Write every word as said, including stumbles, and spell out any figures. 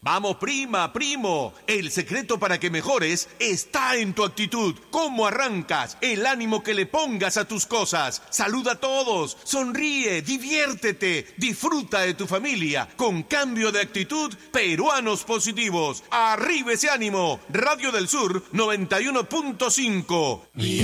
Vamos, prima, primo. El secreto para que mejores está en tu actitud. ¿Cómo arrancas? El ánimo que le pongas a tus cosas. Saluda a todos, sonríe, diviértete, disfruta de tu familia. Con cambio de actitud, peruanos positivos. ¡Arriba ese ánimo! Radio del Sur noventa y uno punto cinco.